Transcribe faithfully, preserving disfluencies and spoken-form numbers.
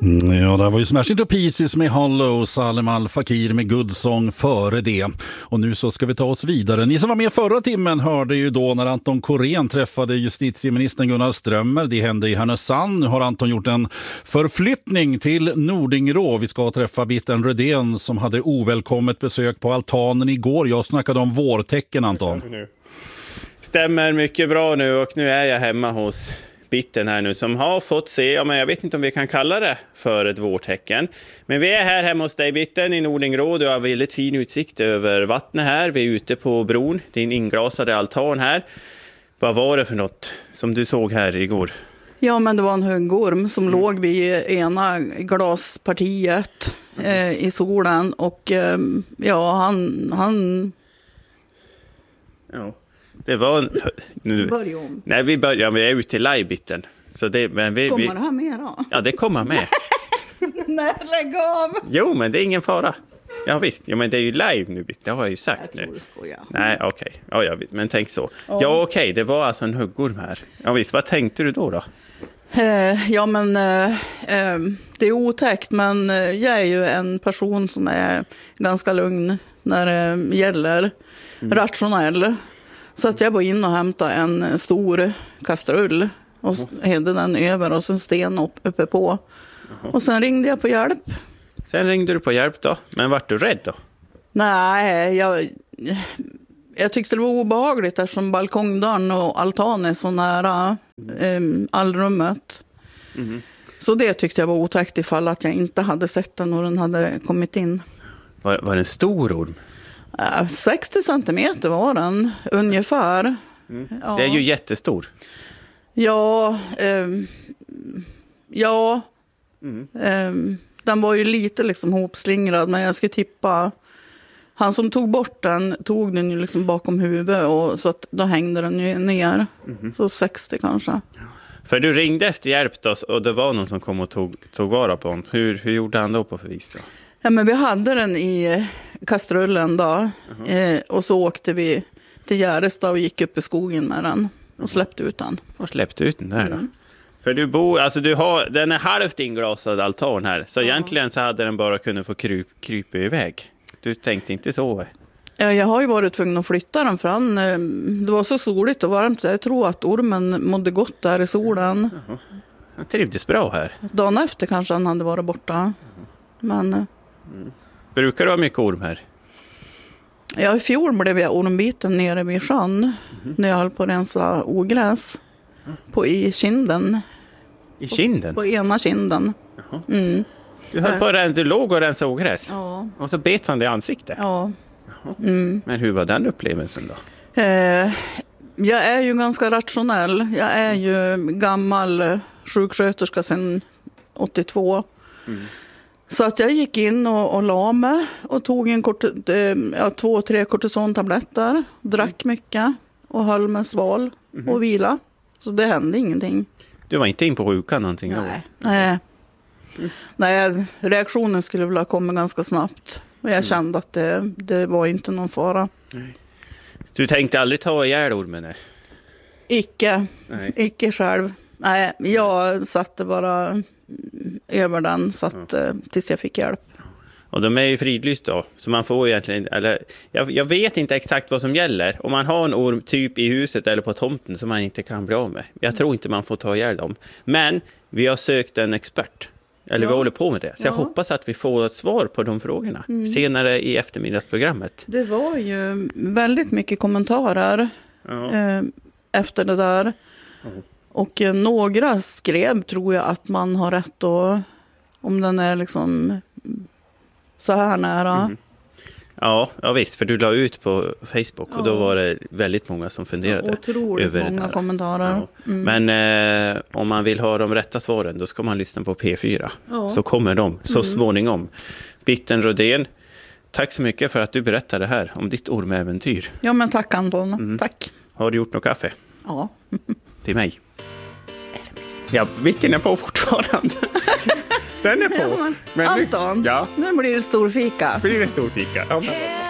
Ja, det var ju Smash Into Pieces med Hollow, Salem Al Fakir med Good Song före det. Och nu så ska vi ta oss vidare. Ni som var med förra timmen hörde ju då när Anton Korén träffade justitieministern Gunnar Strömmer. Det hände i Härnösand. Nu har Anton gjort en förflyttning till Nordingrå. Vi ska träffa Bitten Rödén som hade ovälkommet besök på altanen igår. Jag snackade om vårtecken, Anton. Stämmer mycket bra nu, och nu är jag hemma hos Bitten här nu som har fått se, ja, men jag vet inte om vi kan kalla det för ett vårtecken. Men vi är här hemma hos dig, Bitten, i Nordingrå. Du har väldigt fin utsikt över vattnet här. Vi är ute på bron, din inglasade altan här. Vad var det för något som du såg här igår? Ja, men det var en huggorm som mm. låg vid ena glaspartiet eh, i solen. Och eh, ja, han... han... Ja. Det var en... Nu, börja om. Nej, vi börjar. Vi är ute i live-biten. Så det, men vi, kommer vi, det här med då? Ja, det kommer med. Nej, lägg av! Jo, men det är ingen fara. Ja, visst. Ja, men det är ju live nu. Det har jag ju sagt jag nu. Tror det Nej, okej. Okay. Ja, jag vet. Men tänk så. Ja, ja okej. Okay. Det var alltså en huggorm här. Ja, visst. Vad tänkte du då då? Eh, ja, men eh, eh, det är otäckt. Men eh, jag är ju en person som är ganska lugn när det gäller mm. rationell. Så att jag var in och hämtade en stor kastrull och hällde den över och sen sten upp, uppe på. Och sen ringde jag på hjälp. Sen ringde du på hjälp då? Men vart du rädd då? Nej, jag, jag tyckte det var obehagligt eftersom balkongdörren och altan är så nära eh, allrummet. Mm. Så det tyckte jag var otäckt ifall att jag inte hade sett den och den hade kommit in. Var, var det en stor orm? sextio centimeter var den, ungefär. Mm. Ja. Det är ju jättestor. Ja, eh, ja. Mm. Eh, den var ju lite liksom hopslingrad, men jag skulle tippa... Han som tog bort den tog den ju liksom bakom huvudet, och så att då hängde den ju ner. Mm. Så sextio kanske. För du ringde efter hjälp då, och det var någon som kom och tog, tog vara på honom. Hur, hur gjorde han då på förvis då? Ja, men vi hade den i kastrullen då. Uh-huh. eh, och så åkte vi till Järesta och gick upp i skogen med den. Och släppte ut den. Och släppte ut den där då? Mm. För du bor, alltså du har, den är halvt inglasad altan här. Så uh-huh. egentligen så hade den bara kunnat få kryp, krypa iväg. Du tänkte inte så? Ja, jag har ju varit tvungen att flytta den, för han, det var så soligt och varmt. Så jag tror att ormen mådde gott där i solen. Uh-huh. Han trivdes bra här. Dagen efter kanske han hade varit borta. Uh-huh. Men... Mm. Brukar du ha mycket orm här? Ja, i fjol blev jag ormbiten nere vid sjön. Mm. När jag höll på att rensa ogräs. Mm. På i kinden. I kinden? På, på ena kinden. Mm. Du höll på att du låg och rensa ogräs? Ja. Och så bet han det i ansiktet? Ja. Mm. Men hur var den upplevelsen då? Eh, jag är ju ganska rationell. Jag är ju gammal sjuksköterska sedan åttiotvå. Mm. Så att jag gick in och, och la mig och tog en kort, eh, ja, två, tre kortisontabletter. Drack mycket och höll mig sval mm. och vila. Så det hände ingenting. Du var inte in på sjukan någonting Nej. då? Nej. Mm. Nej, reaktionen skulle väl ha kommit ganska snabbt. Och jag mm. kände att det, det var inte någon fara. Nej. Du tänkte aldrig ta ihjäl ormen? Nej. Icke. Nej. Icke själv. Nej, jag satte bara över den så att, ja. tills jag fick hjälp. Och de är ju fridlyst då, så man får egentligen, eller jag, jag vet inte exakt vad som gäller. Om man har en orm typ i huset eller på tomten som man inte kan bli av med. Jag tror inte man får ta ihjäl dem. Men vi har sökt en expert. Eller ja. vi håller på med det. Så ja. jag hoppas att vi får ett svar på de frågorna mm. senare i eftermiddagsprogrammet. Det var ju väldigt mycket kommentarer ja. eh, efter det där. Mm. Och eh, några skrev, tror jag, att man har rätt att, om den är liksom så här nära. Mm. Ja, ja visst, för du la ut på Facebook ja. och då var det väldigt många som funderade. Ja, otroligt över många kommentarer. Ja. Mm. Men eh, om man vill ha de rätta svaren, då ska man lyssna på P fyra. Ja. Så kommer de så mm. småningom. Bitten Rödén, tack så mycket för att du berättade här om ditt ormäventyr. Ja, men tack Anton. Mm. Tack. Har du gjort något kaffe? Ja. Till mig. Ja, vilken är på fortfarande? Den är på. Ja, men, men Anton, ja. nu blir det storfika. Blir det storfika? Ja.